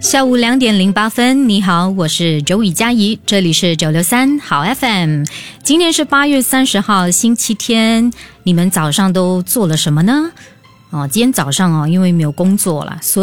下午2:08，你好，我是周宇佳怡，这里是963好 FM。今天是8月30号，星期天，你们早上都做了什么呢？今天早上因为没有工作了，所